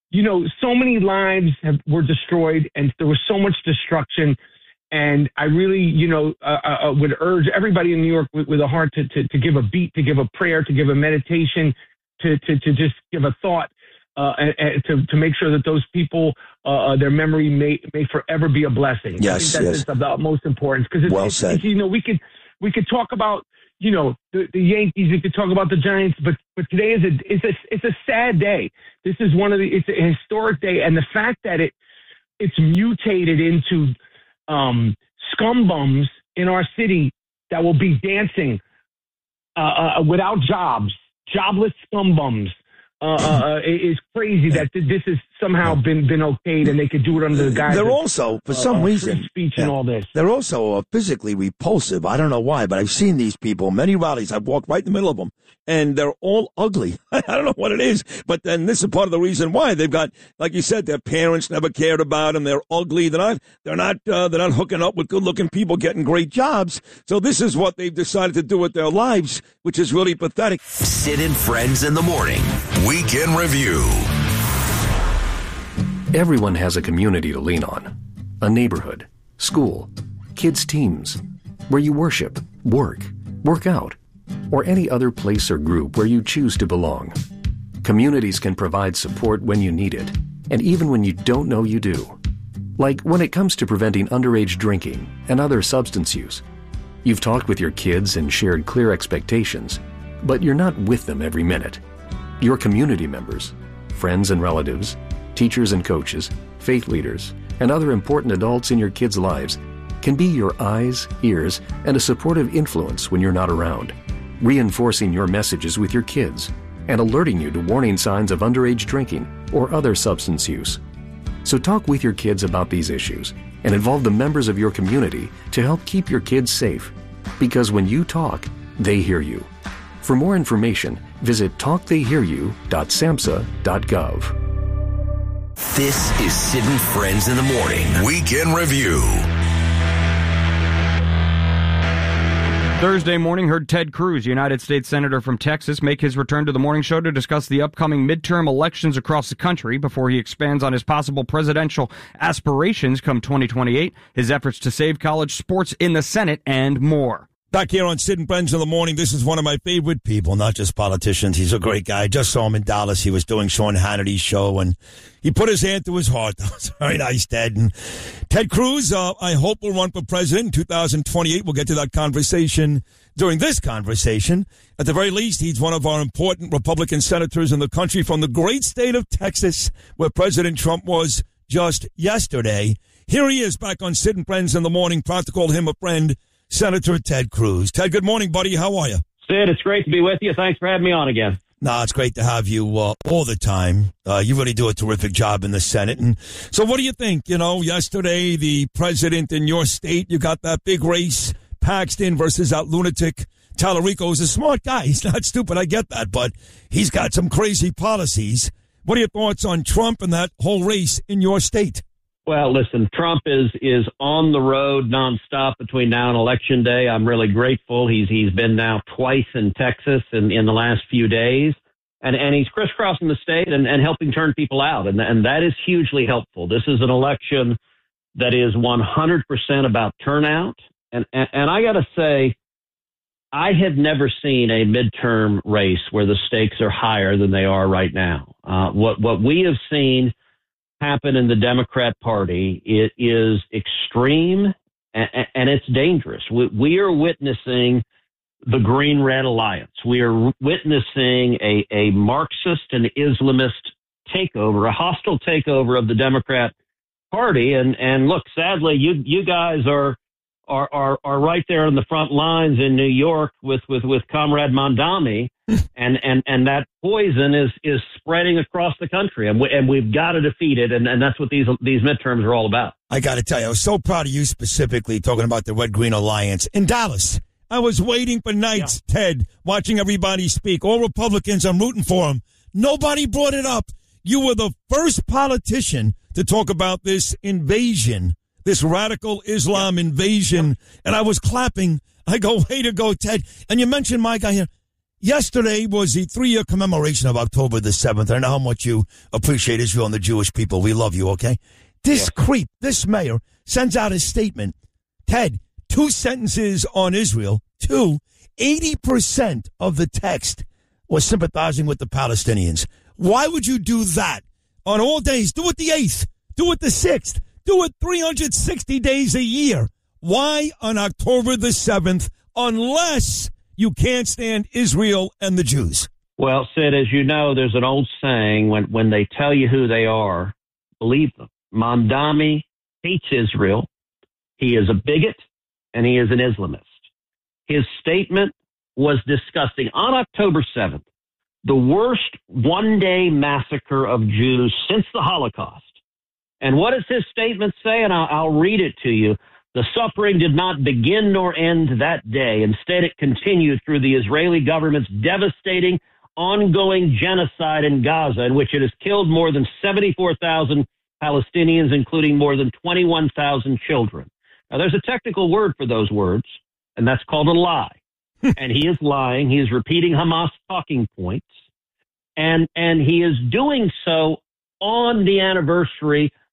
you know, so many lives have, were destroyed, and there was so much destruction. And I really, you know, uh, uh, would urge everybody in New York with, with a heart to, to, to give a beat, to give a prayer, to give a meditation, to, to, to just give a thought, uh, and, and to, to make sure that those people, uh, their memory may, may forever be a blessing. Yes, I think that's yes. of the utmost importance. Because it's, well it's, said. it's, you know, we could, we could talk about, you know, the, the Yankees, we could talk about the Giants, but, but today is a, it's a, it's a sad day. This is one of the, it's a historic day. And the fact that it, it's mutated into, um, scumbums in our city that will be dancing, uh, uh, without jobs, jobless scumbums, uh, uh, is crazy that this has somehow been, been okayed and they could do it under the guise They're of, also, for uh, some uh, reason, free speech yeah, and all this. They're also uh, physically repulsive. I don't know why, but I've seen these people, many rallies. I've walked right in the middle of them, and they're all ugly. I don't know what it is, but then this is part of the reason why. They've got, like you said, their parents never cared about them. They're ugly. They're not. They're not. Uh, they're not hooking up with good-looking people, getting great jobs. So this is what they've decided to do with their lives, which is really pathetic. Sid and Friends in the Morning. Weekend Review. Everyone has a community to lean on. A neighborhood, school, kids' teams, where you worship, work, work out, or any other place or group where you choose to belong. Communities can provide support when you need it, and even when you don't know you do. Like when it comes to preventing underage drinking and other substance use. You've talked with your kids and shared clear expectations, but you're not with them every minute. Your community members, friends and relatives, teachers and coaches, faith leaders, and other important adults in your kids' lives can be your eyes, ears, and a supportive influence when you're not around, reinforcing your messages with your kids and alerting you to warning signs of underage drinking or other substance use. So talk with your kids about these issues and involve the members of your community to help keep your kids safe. Because when you talk, they hear you. For more information, visit talk they hear you dot samhsa dot gov. This is Sid and Friends in the Morning. Weekend Review. Thursday morning, heard Ted Cruz, United States Senator from Texas, make his return to the morning show to discuss the upcoming midterm elections across the country before he expands on his possible presidential aspirations come twenty twenty-eight, his efforts to save college sports in the Senate, and more. Back here on Sid and Friends in the Morning, this is one of my favorite people, not just politicians. He's a great guy. I just saw him in Dallas. He was doing Sean Hannity's show, and he put his hand to his heart. That was very nice, Ted. And Ted Cruz, uh, I hope, will run for president in two thousand twenty-eight. We'll get to that conversation during this conversation. At the very least, he's one of our important Republican senators in the country from the great state of Texas, where President Trump was just yesterday. Here he is back on Sid and Friends in the Morning. Proud to call him a friend, Senator Ted Cruz. Ted, good morning, buddy. How are you? Sid, it's great to be with you. Thanks for having me on again. No, it's great to have you uh, all the time. Uh, you really do a terrific job in the Senate. And so what do you think? You know, yesterday, the president in your state, you got that big race, Paxton versus that lunatic. Tallarico is a smart guy. He's not stupid. I get that. But he's got some crazy policies. What are your thoughts on Trump and that whole race in your state? Well, listen, Trump is is on the road nonstop between now and Election Day. I'm really grateful. He's he's been now twice in Texas in, in the last few days, and, and he's crisscrossing the state and, and helping turn people out, and, and that is hugely helpful. This is an election that is one hundred percent about turnout, and, and, and I got to say, I have never seen a midterm race where the stakes are higher than they are right now. Uh, what what we have seen happen in the Democrat Party, it is extreme and, and it's dangerous. We, we are witnessing the Green-Red Alliance. We are witnessing a, a Marxist and Islamist takeover, a hostile takeover of the Democrat Party. And, and look, sadly, you you guys are are are, are right there on the front lines in New York with, with, with Comrade Mondami. and, and, and that poison is, is spreading across the country, and, we, and we've got to defeat it, and, and that's what these these midterms are all about. I got to tell you, I was so proud of you specifically talking about the Red-Green Alliance in Dallas. I was waiting for nights, yeah. Ted, watching everybody speak. All Republicans, I'm rooting for them. Nobody brought it up. You were the first politician to talk about this invasion, this radical Islam yeah. invasion, yeah. and I was clapping. I go, way to go, Ted. And you mentioned my guy here. yesterday was the three-year commemoration of October the seventh. I know how much you appreciate Israel and the Jewish people. We love you, okay? This yeah. creep, this mayor, sends out a statement. Ted, two sentences on Israel. Two, eighty percent of the text was sympathizing with the Palestinians. Why would you do that on all days? Do it the eighth. Do it the sixth. Do it three hundred sixty days a year. Why on October the seventh, unless you can't stand Israel and the Jews? Well, Sid, as you know, there's an old saying, when, when they tell you who they are, believe them. Mamdani hates Israel. He is a bigot, and he is an Islamist. His statement was disgusting. On October seventh, the worst one-day massacre of Jews since the Holocaust. And what does his statement say? And I'll, I'll read it to you. The suffering did not begin nor end that day. Instead, it continued through the Israeli government's devastating, ongoing genocide in Gaza, in which it has killed more than seventy-four thousand Palestinians, including more than twenty-one thousand children. Now, there's a technical word for those words, and that's called a lie. And he is lying. He is repeating Hamas talking points. And, and he is doing so on the anniversary